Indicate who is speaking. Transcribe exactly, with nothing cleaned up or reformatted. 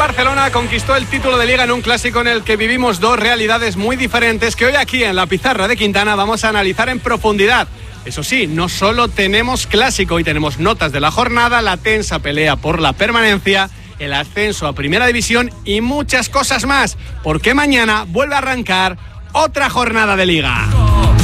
Speaker 1: Barcelona conquistó el título de Liga en un clásico en el que vivimos dos realidades muy diferentes que hoy aquí en la pizarra de Quintana vamos a analizar en profundidad. Eso sí, no solo tenemos clásico, hoy tenemos notas de la jornada, la tensa pelea por la permanencia, el ascenso a Primera División y muchas cosas más, porque mañana vuelve a arrancar otra jornada de Liga.